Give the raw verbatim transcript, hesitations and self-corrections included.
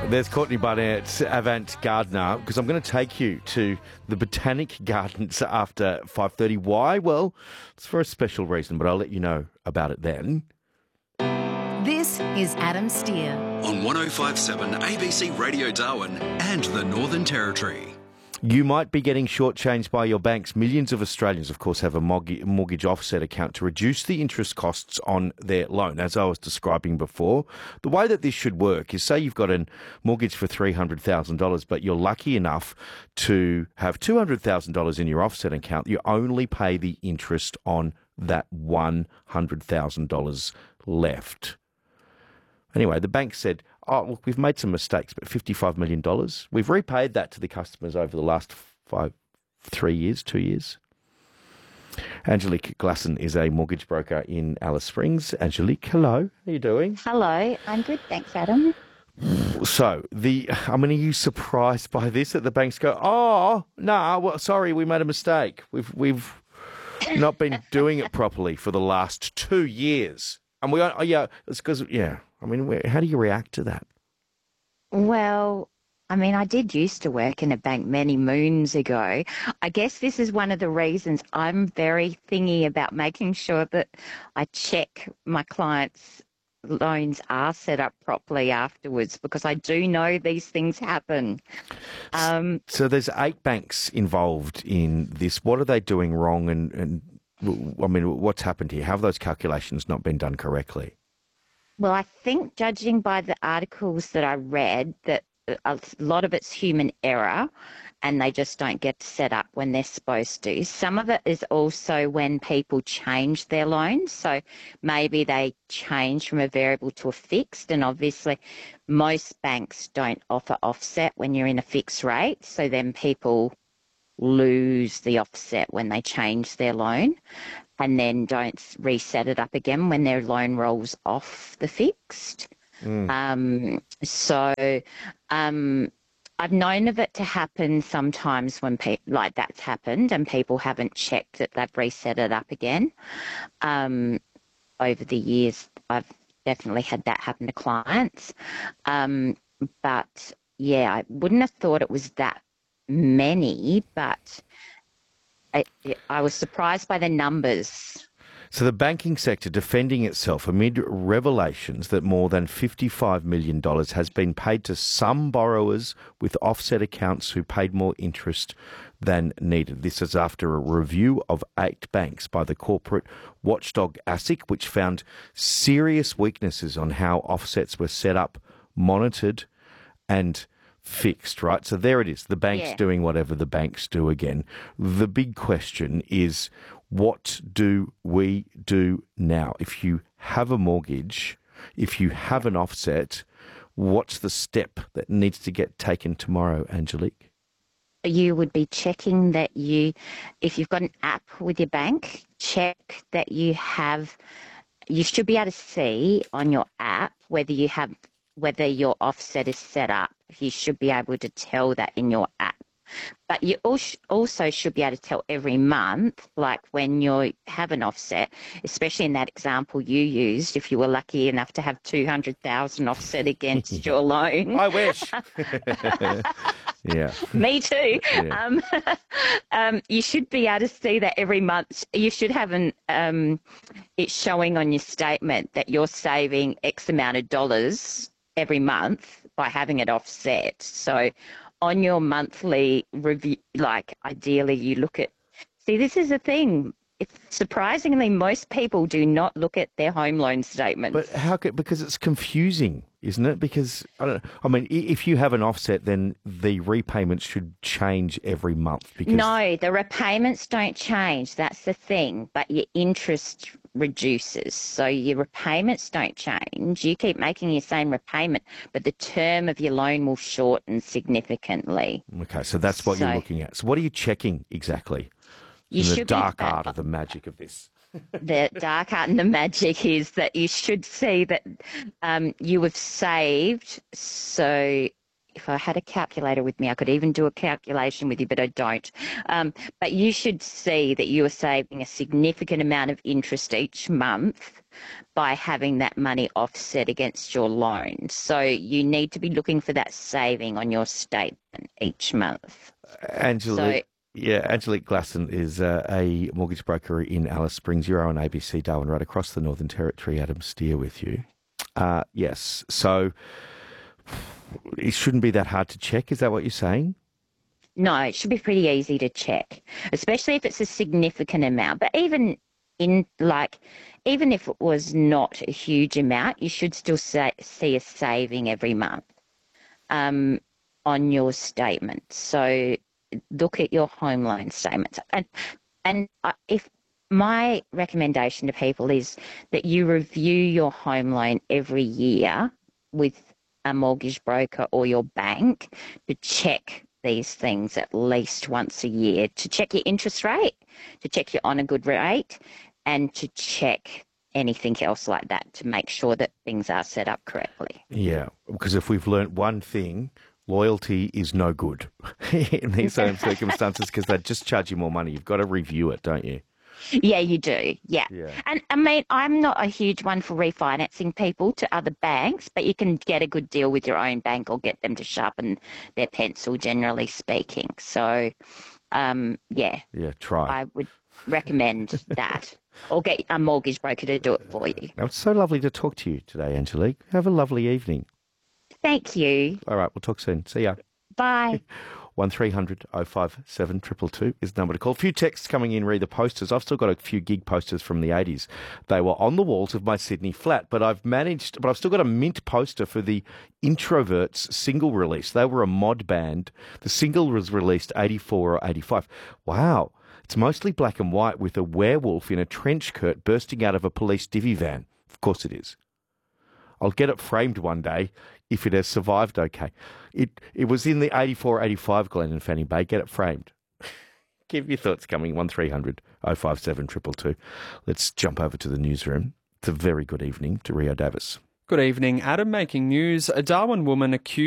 There's Courtney Barnett, Avant Gardener, because I'm going to take you to the Botanic Gardens after five thirty. Why? Well, it's for a special reason, but I'll let you know about it then. This is Adam Steer on one oh five point seven A B C Radio Darwin and the Northern Territory. You might be getting shortchanged by your banks. Millions of Australians, of course, have a mortgage offset account to reduce the interest costs on their loan, as I was describing before. The way that this should work is, say you've got a mortgage for three hundred thousand dollars, but you're lucky enough to have two hundred thousand dollars in your offset account. You only pay the interest on that one hundred thousand dollars left. Anyway, the bank said, oh, look, we've made some mistakes, but fifty-five million dollars. We've repaid that to the customers over the last five, three years, two years. Angelique Glasson is a mortgage broker in Alice Springs. Angelique, hello. How are you doing? Hello. I'm good, thanks, Adam. So, the I mean, are you surprised by this, that the banks go, oh, no, nah, well, sorry, we made a mistake. We've, we've not been doing it properly for the last two years. And we, oh, yeah, it's because, yeah. I mean, how do you react to that? Well, I mean, I did used to work in a bank many moons ago. I guess this is one of the reasons I'm very thingy about making sure that I check my clients' loans are set up properly afterwards, because I do know these things happen. Um, so there's eight banks involved in this. What are they doing wrong? And, and I mean, what's happened here? How have those calculations not been done correctly? Well, I think, judging by the articles that I read, that a lot of it's human error and they just don't get set up when they're supposed to. Some of it is also when people change their loans. So maybe they change from a variable to a fixed, and obviously most banks don't offer offset when you're in a fixed rate. So then people lose the offset when they change their loan, and then don't reset it up again when their loan rolls off the fixed. Mm. Um, so um, I've known of it to happen sometimes when pe- like that's happened and people haven't checked that they've reset it up again. Um, over the years, I've definitely had that happen to clients. Um, but, yeah, I wouldn't have thought it was that many, but I, I was surprised by the numbers. So the banking sector defending itself amid revelations that more than fifty-five million dollars has been paid to some borrowers with offset accounts who paid more interest than needed. This is after a review of eight banks by the corporate watchdog ASIC, which found serious weaknesses on how offsets were set up, monitored and fixed, right? So there it is. The bank's yeah. doing whatever the banks do again. The big question is, what do we do now? If you have a mortgage, if you have an offset, what's the step that needs to get taken tomorrow, Angelique? You would be checking that you, if you've got an app with your bank, check that you have, you should be able to see on your app whether you have, whether your offset is set up. You should be able to tell that in your app. But you also should be able to tell every month, like when you have an offset, especially in that example you used, if you were lucky enough to have two hundred thousand dollars offset against your loan. I wish. Yeah. Me too. Yeah. Um, um, you should be able to see that every month. You should have an um, it showing on your statement that you're saving X amount of dollars every month by having it offset. So on your monthly review, like ideally you look at, see, this is the thing. It's surprisingly, most people do not look at their home loan statements. But how could, because it's confusing, isn't it? Because, I don't know, I mean, if you have an offset, then the repayments should change every month. Because No, the repayments don't change. That's the thing. But your interest reduces. So your repayments don't change. You keep making your same repayment, but the term of your loan will shorten significantly. Okay, so that's what so, you're looking at. So what are you checking exactly? You in the should dark be, art of the magic of this. The dark art and the magic is that you should see that um, you have saved. So if I had a calculator with me, I could even do a calculation with you, but I don't. Um, but you should see that you are saving a significant amount of interest each month by having that money offset against your loan. So you need to be looking for that saving on your statement each month. Angelique, So, yeah, Angelique Glasson is uh, a mortgage broker in Alice Springs. You're on A B C Darwin, right across the Northern Territory. Adam Steer with you. Uh, yes, so it shouldn't be that hard to check. Is that what you're saying? no, it should be pretty easy to check, especially if it's a significant amount. But even in like, even if it was not a huge amount, you should still sa- see a saving every month um, on your statement. So look at your home loan statements. And, and uh, if my recommendation to people is that you review your home loan every year with a mortgage broker or your bank to check these things at least once a year, to check your interest rate, to check you're on a good rate, and to check anything else like that to make sure that things are set up correctly. Yeah, because if we've learnt one thing, loyalty is no good in these same circumstances because they just charge you more money. You've got to review it, don't you? Yeah, you do. Yeah. Yeah. And I mean, I'm not a huge one for refinancing people to other banks, but you can get a good deal with your own bank or get them to sharpen their pencil, generally speaking. So, um, yeah. Yeah, try. I would recommend that. Or get a mortgage broker to do it for you. Now, it's so lovely to talk to you today, Angelique. Have a lovely evening. Thank you. All right, we'll talk soon. See ya. Bye. one three hundred oh five seven two two two is the number to call. A few texts coming in, read the posters. I've still got a few gig posters from the eighties. They were on the walls of my Sydney flat, but I've managed, but I've still got a mint poster for the Introverts single release. They were a mod band. The single was released eighty-four or eighty-five. Wow. It's mostly black and white with a werewolf in a trench coat bursting out of a police divvy van. Of course it is. I'll get it framed one day if it has survived okay. It it was in the eighty-four eighty-five, Glen and Fanny Bay. Get it framed. Keep your thoughts coming. one three hundred oh five seven two two two. Let's jump over to the newsroom. It's a very good evening to Rio Davis. Good evening, Adam. Making news. A Darwin woman accused